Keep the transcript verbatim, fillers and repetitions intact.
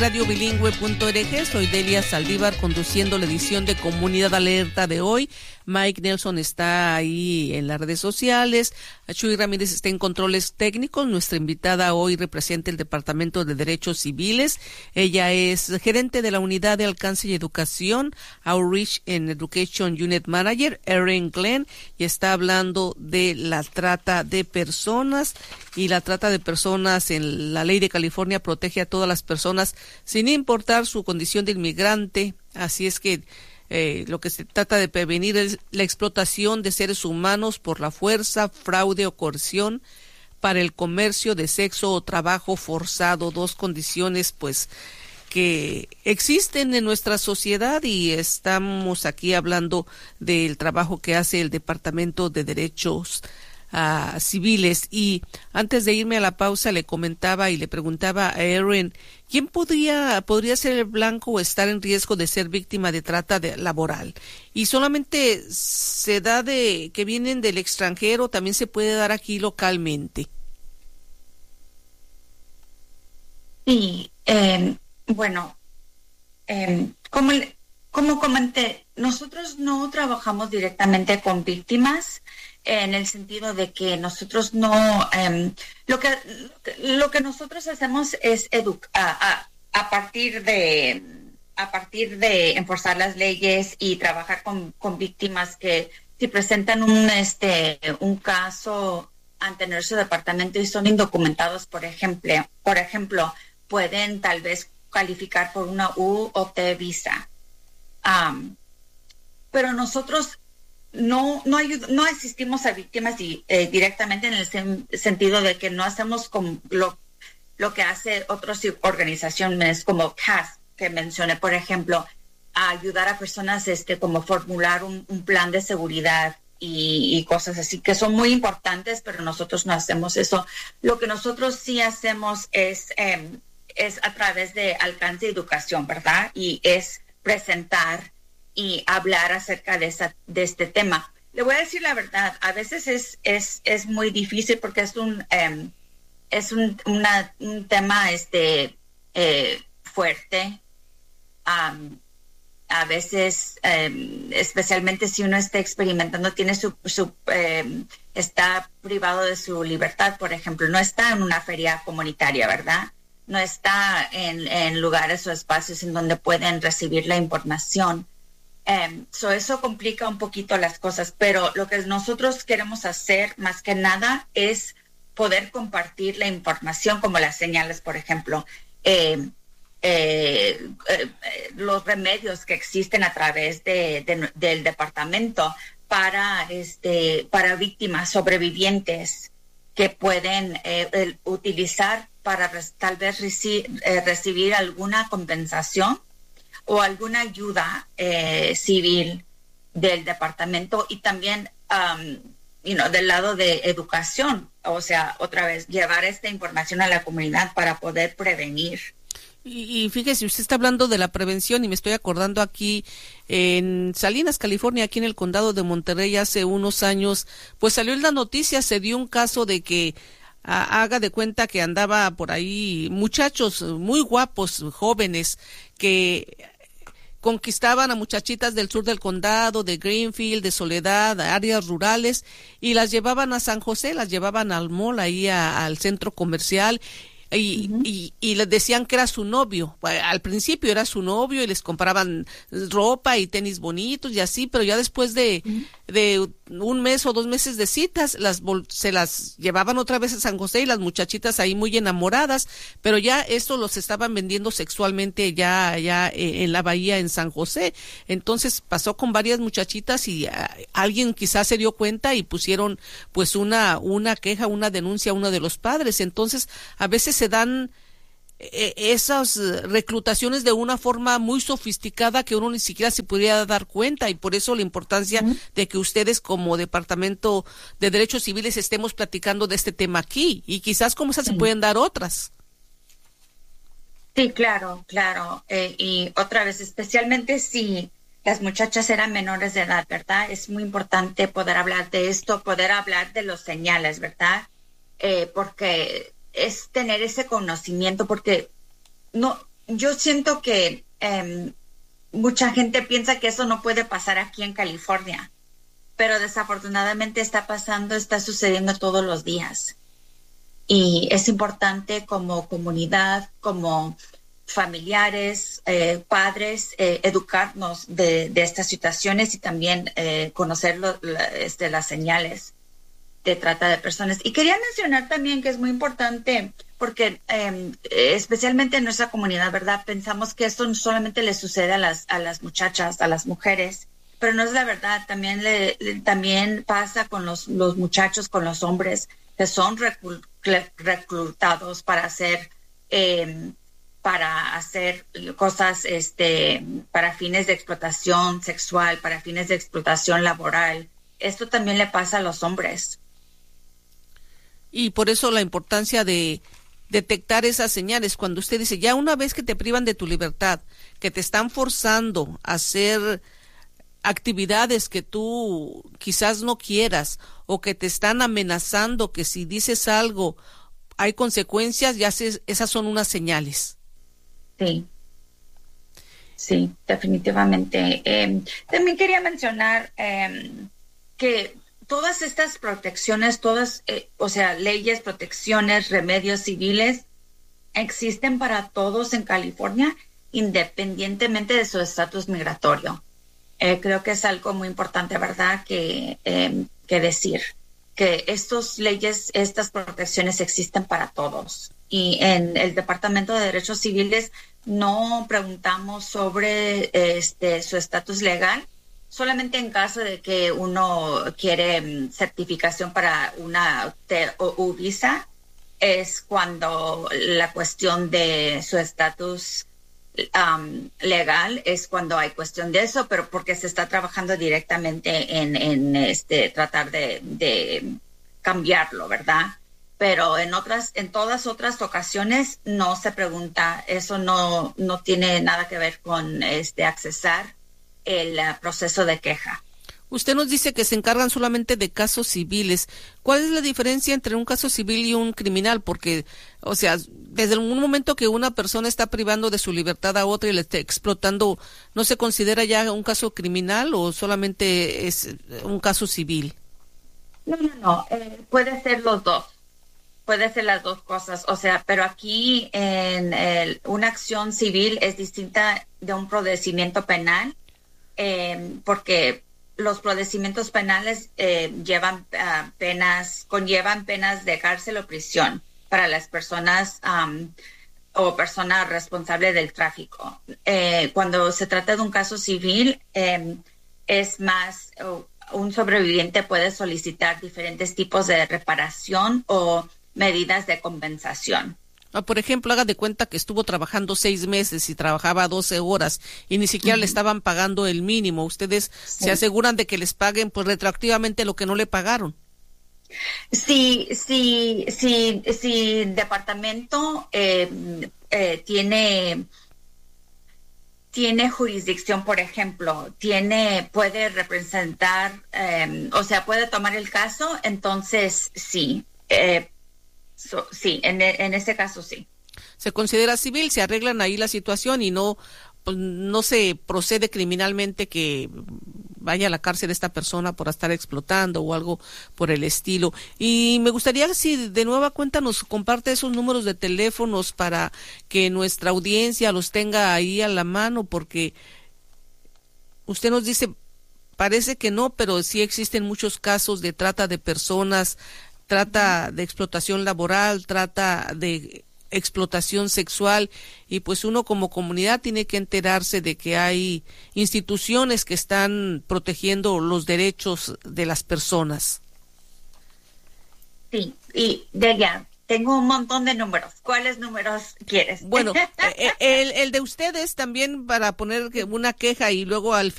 radio bilingüe punto org. Soy Delia Saldívar conduciendo la edición de Comunidad Alerta de hoy. Mike Nelson está ahí en las redes sociales. Chuy Ramírez está en controles técnicos. Nuestra invitada hoy representa el Departamento de Derechos Civiles. Ella es gerente de la Unidad de Alcance y Educación, Outreach and Education Unit Manager, Erin Glenn, y está hablando de la trata de personas. Y la trata de personas en la ley de California protege a todas las personas sin importar su condición de inmigrante. Así es que Eh, lo que se trata de prevenir es la explotación de seres humanos por la fuerza, fraude o coerción para el comercio de sexo o trabajo forzado, dos condiciones pues que existen en nuestra sociedad, y estamos aquí hablando del trabajo que hace el Departamento de Derechos uh, Civiles. Y antes de irme a la pausa le comentaba y le preguntaba a Erin, ¿quién podría, podría ser el blanco o estar en riesgo de ser víctima de trata de, laboral? Y solamente se da de que vienen del extranjero, también se puede dar aquí localmente. Sí, eh, bueno, eh, como, como comenté, nosotros no trabajamos directamente con víctimas, en el sentido de que nosotros no, um, lo que lo que nosotros hacemos es educar a, a, a partir de a partir de enforzar las leyes y trabajar con, con víctimas que si presentan un este un caso ante nuestro departamento y son indocumentados, por ejemplo, por ejemplo, pueden tal vez calificar por una U o T visa, um, pero nosotros No, no, ayud- no asistimos a víctimas y, eh, directamente en el sen- sentido de que no hacemos como lo, lo que hace otras organizaciones como C A S, que mencioné, por ejemplo, a ayudar a personas este, como formular un, un plan de seguridad y, y cosas así, que son muy importantes, pero nosotros no hacemos eso. Lo que nosotros sí hacemos es, eh, es a través de alcance y educación, ¿verdad? Y es presentar y hablar acerca de esa de este tema. Le voy a decir la verdad, a veces es es es muy difícil porque es un um, es un una, un tema este eh, fuerte. Um, a veces, um, especialmente si uno está experimentando, tiene su su um, está privado de su libertad, por ejemplo, no está en una feria comunitaria, ¿verdad? No está en en lugares o espacios en donde pueden recibir la información. Um, so eso complica un poquito las cosas, pero lo que nosotros queremos hacer más que nada es poder compartir la información, como las señales, por ejemplo, eh, eh, eh, los remedios que existen a través de, de, del departamento para este para víctimas sobrevivientes que pueden eh, el, utilizar para res, tal vez reci, eh, recibir alguna compensación o alguna ayuda eh, civil del departamento, y también um, you know, del lado de educación, o sea, otra vez, llevar esta información a la comunidad para poder prevenir. Y, y fíjese, usted está hablando de la prevención y me estoy acordando aquí en Salinas, California, aquí en el condado de Monterrey, hace unos años, pues salió en la noticia, se dio un caso de que a, haga de cuenta que andaba por ahí muchachos muy guapos, jóvenes, que conquistaban a muchachitas del sur del condado, de Greenfield, de Soledad, áreas rurales, y las llevaban a San José, las llevaban al mall, ahí a, al centro comercial, y, uh-huh. y, y les decían que era su novio. Al principio era su novio y les compraban ropa y tenis bonitos y así, pero ya después de, uh-huh. de un mes o dos meses de citas, las se las llevaban otra vez a San José, y las muchachitas ahí muy enamoradas, pero ya esto los estaban vendiendo sexualmente ya, ya en la bahía en San José. Entonces pasó con varias muchachitas y uh, alguien quizás se dio cuenta y pusieron pues una, una queja, una denuncia a uno de los padres. Entonces a veces se dan eh, esas reclutaciones de una forma muy sofisticada que uno ni siquiera se pudiera dar cuenta, y por eso la importancia uh-huh. de que ustedes como Departamento de Derechos Civiles estemos platicando de este tema aquí, y quizás como esas uh-huh. se pueden dar otras. Sí, claro, claro, eh, y otra vez, especialmente si las muchachas eran menores de edad, ¿verdad? Es muy importante poder hablar de esto, poder hablar de los señales, ¿verdad? Eh, porque es tener ese conocimiento, porque no yo siento que eh, mucha gente piensa que eso no puede pasar aquí en California, pero desafortunadamente está pasando, está sucediendo todos los días. Y es importante como comunidad, como familiares, eh, padres, eh, educarnos de, de estas situaciones y también eh, conocer lo, la, este, las señales de trata de personas. Y quería mencionar también que es muy importante porque eh, especialmente en nuestra comunidad, ¿verdad? Pensamos que esto solamente le sucede a las, a las muchachas, a las mujeres, pero no es la verdad. También, le, le, también pasa con los, los muchachos, con los hombres que son reclu- reclutados para hacer... Eh, para hacer cosas este, para fines de explotación sexual, para fines de explotación laboral. Esto también le pasa a los hombres. Y por eso la importancia de detectar esas señales. Cuando usted dice, ya una vez que te privan de tu libertad, que te están forzando a hacer actividades que tú quizás no quieras, o que te están amenazando que si dices algo hay consecuencias, ya se, esas son unas señales. Sí, sí, definitivamente. Eh, también quería mencionar eh, que todas estas protecciones, todas, eh, o sea, leyes, protecciones, remedios civiles, existen para todos en California, independientemente de su estatus migratorio. Eh, creo que es algo muy importante, ¿verdad?, que, eh, que decir, que estas leyes, estas protecciones existen para todos. Y en el Departamento de Derechos Civiles no preguntamos sobre este su estatus legal, solamente en caso de que uno quiere um, certificación para una T O U visa, es cuando la cuestión de su estatus um, legal es cuando hay cuestión de eso, pero porque se está trabajando directamente en, en este tratar de, de cambiarlo, ¿verdad? Pero en otras, en todas otras ocasiones no se pregunta, eso no, no tiene nada que ver con este accesar el uh, proceso de queja. Usted nos dice que se encargan solamente de casos civiles. ¿Cuál es la diferencia entre un caso civil y un criminal? Porque, o sea, desde un momento que una persona está privando de su libertad a otra y le está explotando, ¿no se considera ya un caso criminal o solamente es un caso civil? No, no, no, eh, puede ser los dos. Puede ser las dos cosas, o sea, pero aquí en el, una acción civil es distinta de un procedimiento penal, eh, porque los procedimientos penales eh, llevan uh, penas, conllevan penas de cárcel o prisión para las personas um, o persona responsable del tráfico. Eh, cuando se trata de un caso civil, eh, es más, uh, un sobreviviente puede solicitar diferentes tipos de reparación o medidas de compensación. Ah, por ejemplo, haga de cuenta que estuvo trabajando seis meses y trabajaba doce horas y ni siquiera uh-huh. le estaban pagando el mínimo. Ustedes sí. se aseguran de que les paguen pues retroactivamente lo que no le pagaron. Sí, sí, sí, sí. El departamento eh, eh, tiene tiene jurisdicción, por ejemplo, tiene puede representar, eh, o sea, puede tomar el caso. Entonces, sí. Eh, So, sí, en, en ese caso sí. Se considera civil, se arreglan ahí la situación y no, pues, no se procede criminalmente que vaya a la cárcel esta persona por estar explotando o algo por el estilo. Y me gustaría si de nueva cuenta nos comparte esos números de teléfonos para que nuestra audiencia los tenga ahí a la mano, porque usted nos dice, parece que no, pero sí existen muchos casos de trata de personas, trata de explotación laboral, trata de explotación sexual, y pues uno como comunidad tiene que enterarse de que hay instituciones que están protegiendo los derechos de las personas. Sí, y Delia, tengo un montón de números. ¿Cuáles números quieres? Bueno, el, el de ustedes también para poner una queja y luego al final